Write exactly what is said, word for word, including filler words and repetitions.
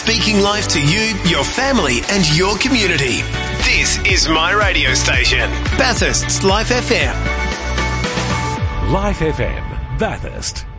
speaking life to you, your family and your community. This is my radio station, Bathurst's Life F M. Life F M, Bathurst.